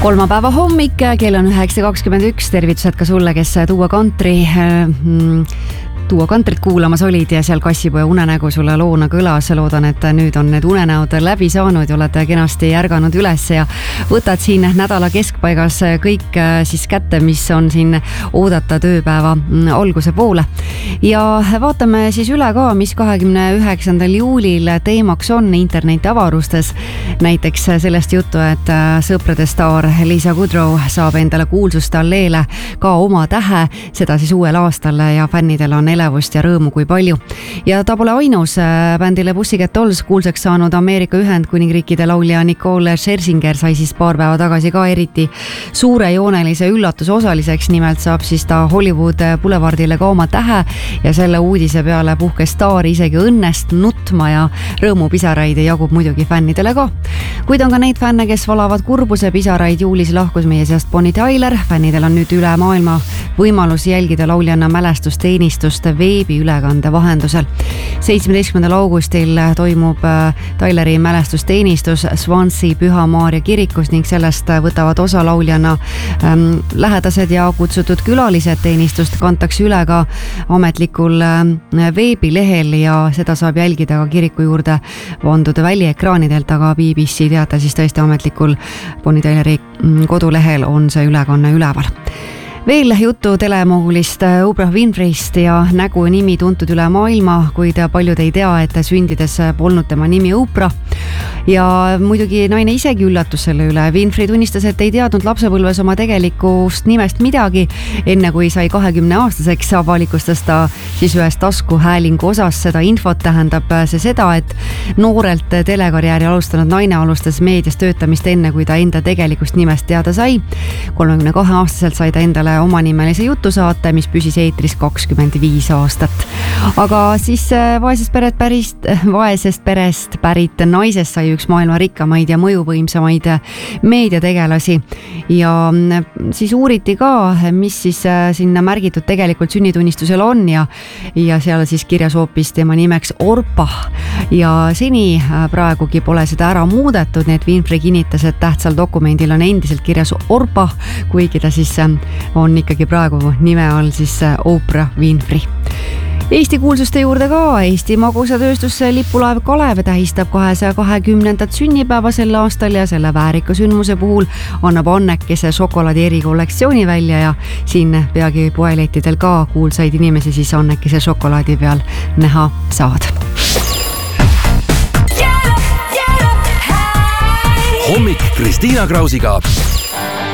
Kolmapäeva hommik, kell on 9.21, tervitused ka sulle, kes Tuua kantrit kuulamas olid ja seal Kassipoja unenägu sulle loona kõlas. Loodan, et nüüd on need unenäod läbi saanud ja olete kenasti järganud üles ja võtad siin nädala keskpaigas kõik siis kätte, mis on siin oodata tööpäeva alguse poole. Ja vaatame siis üle ka, mis 29. juulil teemaks on internetiavarustes. Näiteks sellest juttu, et sõprade staar Lisa Kudrow saab endale kuulsuste alleele ka oma tähe, seda siis uuel aastal ja fännidel on elevust ja rõõmu kui palju. Ja ta pole ainus. Bändile Pussycat Dolls kuulsaks saanud Ameerika Ühendkuningriikide laulja Nicole Scherzinger sai siis paar päeva tagasi ka eriti suurejoonelise üllatuse osaliseks. Nimelt saab siis ta Hollywood Boulevardile ka oma tähe ja selle uudise peale puhkes staar isegi õnnest nutma ja rõõmupisaraid jagub muidugi fännidele ka. Kuid on ka neid fänne, kes valavad kurbuse pisaraid. Juulis lahkus meie seast Bonnie Tyler. Fännidel on nüüd üle maailma võimalus jälgida lauljanna mälestusteenistust veebiülekande vahendusel. 17. augustil toimub Tyleri mälestusteenistus Swansea Püha Maarja kirikus ning sellest võtavad osa lauljanna lähedased ja kutsutud külalised. Teenistust kantakse üle ka ametlikul veebilehel ja seda saab jälgida ka kiriku juurde vandud väliekraanidelt, aga BBC teate siis tõesti ametlikul Bonnie Tyleri kodulehel on see ülekanne üleval. Veel juttu telemoogulist Oprah Winfreyst ja nägu ja nimi tuntud üle maailma, kuid paljud ei tea, et sündides polnud tema nimi Oprah. Ja muidugi naine isegi üllatus selle üle. Winfrey tunnistas, et ei teadnud lapsepõlves oma tegelikust nimest midagi. Enne kui sai 20-aastaseks, avalikustas ta siis ühes taskuhäälingu osas seda infot. Tähendab see seda, et noorelt telekarjääri alustanud naine alustas meedias töötamist enne, kui ta enda tegelikust nimest teada sai. 32-aastaselt sai ta endale omanimelise jutusaate, mis püsis eetris 25 aastat. Aga siis vaesest perest pärit naisest sai üks maailma rikkamaid ja mõjuvõimsamaid meediategelasi. Ja siis uuriti ka, mis siis sinna märgitud tegelikult sünnitunnistusel on ja seal siis kirjas hoopis tema nimeks Orpah. Ja seni praegugi pole seda ära muudetud, nii et Winfrey kinnitas, et tähtsal dokumendil on endiselt kirjas Orpah, kuigi ta siis on ikkagi praegu nime all siis Oprah Winfrey. Eesti kuulsuste juurde ka. Eesti magusatööstuse lipulaev Kalev tähistab 220. sünnipäeva sel aastal ja selle väärika sündmuse puhul annab Annekese šokolaadi erikollektsiooni välja ja siin peagi poelettidel ka kuulsaid inimesi siis Annekese šokolaadi peal näha saad. Hommik Kristiina Krausiga.